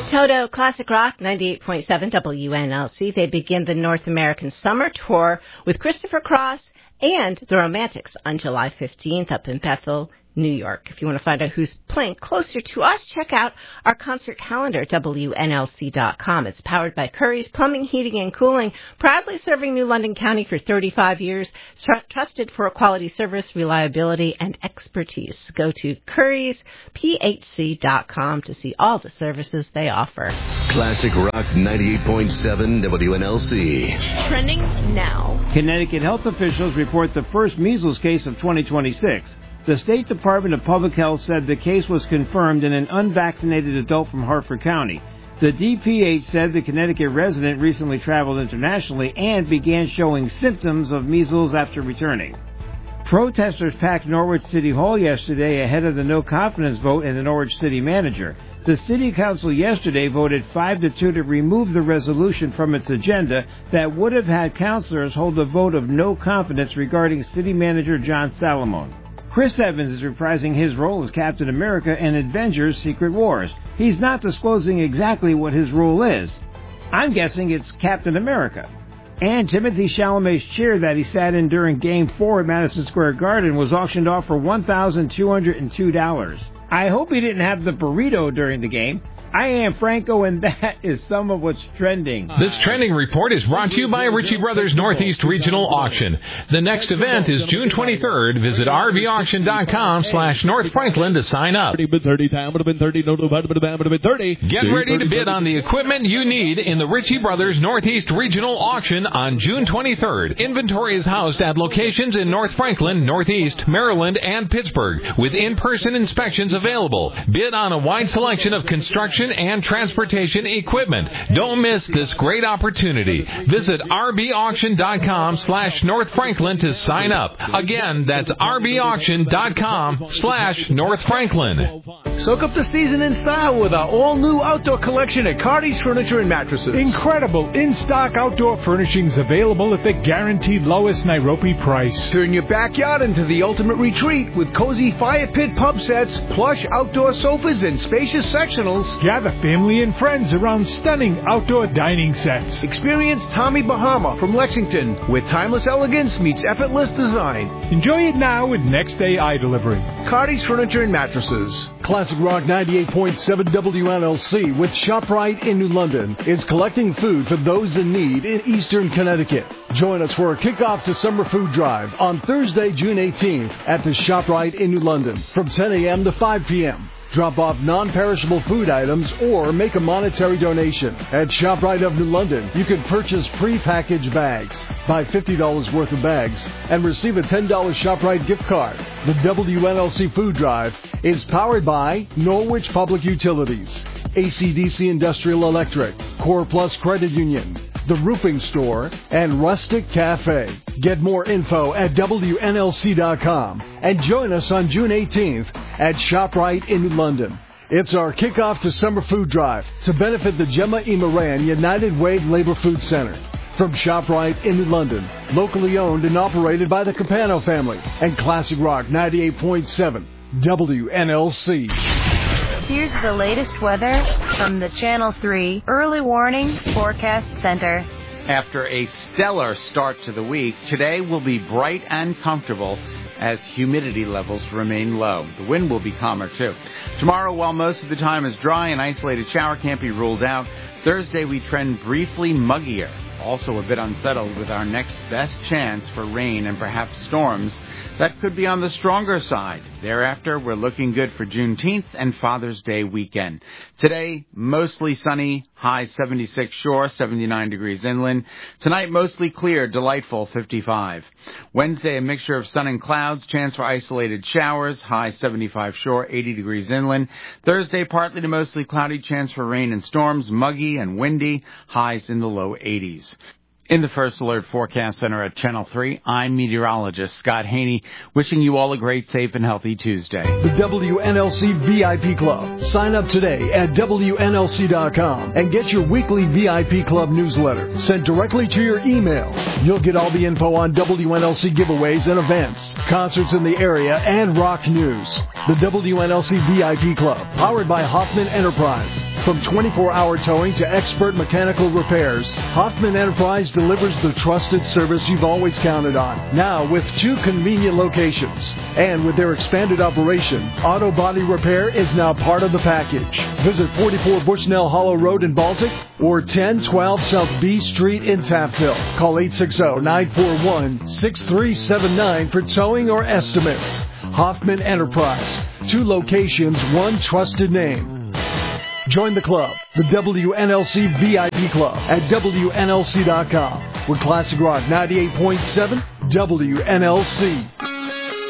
Toto, Classic Rock, 98.7 WNLC. They begin the North American Summer Tour with Christopher Cross and the Romantics on July 15th up in Bethel, New York. If you want to find out who's playing closer to us, check out our concert calendar at WNLC.com. It's powered by Curry's Plumbing, Heating, and Cooling, proudly serving New London County for 35 years, trusted for quality service, reliability, and expertise. Go to Curry'sPHC.com to see all the services they offer. Classic Rock 98.7 WNLC. Trending now. Connecticut health officials report the first measles case of 2026. The State Department of Public Health said the case was confirmed in an unvaccinated adult from Hartford County. The DPH said the Connecticut resident recently traveled internationally and began showing symptoms of measles after returning. Protesters packed Norwich City Hall yesterday ahead of the no-confidence vote in the Norwich City manager. The City Council yesterday voted 5-2 to remove the resolution from its agenda that would have had councilors hold a vote of no confidence regarding City Manager John Salamone. Chris Evans is reprising his role as Captain America in Avengers Secret Wars. He's not disclosing exactly what his role is. I'm guessing it's Captain America. And Timothy Chalamet's chair that he sat in during Game 4 at Madison Square Garden was auctioned off for $1,202. I hope he didn't have the burrito during the game. I am Franco, and that is some of what's trending. This trending report is brought to you by Ritchie Brothers Northeast Regional Auction. The next event is June 23rd. Visit rvauction.com/North Franklin to sign up. Get ready to bid on the equipment you need in the Ritchie Brothers Northeast Regional Auction on June 23rd. Inventory is housed at locations in North Franklin, Northeast, Maryland, and Pittsburgh, with in-person inspections available. Bid on a wide selection of construction and transportation equipment. Don't miss this great opportunity. Visit rbauction.com/North Franklin to sign up. Again, that's rbauction.com/North Franklin. Soak up the season in style with our all-new outdoor collection at Cardi's Furniture and Mattresses. Incredible in-stock outdoor furnishings available at the guaranteed lowest Nairobi price. Turn your backyard into the ultimate retreat with cozy fire pit pub sets, plush outdoor sofas, and spacious sectionals. Gather family and friends around stunning outdoor dining sets. Experience Tommy Bahama from Lexington, where timeless elegance meets effortless design. Enjoy it now with next-day eye delivery. Cardi's Furniture and Mattresses. Classic Rock 98.7 WNLC with ShopRite in New London is collecting food for those in need in Eastern Connecticut. Join us for a kickoff to summer food drive on Thursday, June 18th at the ShopRite in New London from 10 a.m. to 5 p.m. Drop off non-perishable food items or make a monetary donation. At ShopRite of New London, you can purchase pre-packaged bags, buy $50 worth of bags, and receive a $10 ShopRite gift card. The WNLC Food Drive is powered by Norwich Public Utilities, AC/DC Industrial Electric, Core Plus Credit Union, The Roofing Store, and Rustic Cafe. Get more info at WNLC.com and join us on June 18th at ShopRite in New London. It's our kickoff to summer food drive to benefit the Gemma E. Moran United Way Labor Food Center. From ShopRite in New London, locally owned and operated by the Capano family and Classic Rock 98.7 WNLC. Here's the latest weather from the Channel 3 Early Warning Forecast Center. After a stellar start to the week, today will be bright and comfortable as humidity levels remain low. The wind will be calmer, too. Tomorrow, while most of the time is dry, an isolated shower can't be ruled out. Thursday, we trend briefly muggier. Also a bit unsettled with our next best chance for rain and perhaps storms that could be on the stronger side. Thereafter, we're looking good for Juneteenth and Father's Day weekend. Today, mostly sunny, high 76 shore, 79 degrees inland. Tonight, mostly clear, delightful, 55. Wednesday, a mixture of sun and clouds, chance for isolated showers, high 75 shore, 80 degrees inland. Thursday, partly to mostly cloudy, chance for rain and storms, muggy and windy, highs in the low 80s. In the First Alert Forecast Center at Channel 3, I'm meteorologist Scott Haney, wishing you all a great, safe, and healthy Tuesday. The WNLC VIP Club. Sign up today at WNLC.com and get your weekly VIP Club newsletter sent directly to your email. You'll get all the info on WNLC giveaways and events, concerts in the area, and rock news. The WNLC VIP Club, powered by Hoffman Enterprise. From 24-hour towing to expert mechanical repairs, Hoffman Enterprise delivers the trusted service you've always counted on. Now with 2 convenient locations. And with their expanded operation, auto body repair is now part of the package. Visit 44 Bushnell Hollow Road in Baltic or 1012 South B Street in Taftville. Call 860-941-6379 for towing or estimates. Hoffman Enterprise. 2 locations, 1 trusted name. Join the club, the WNLC VIP Club at WNLC.com with Classic Rock 98.7 WNLC.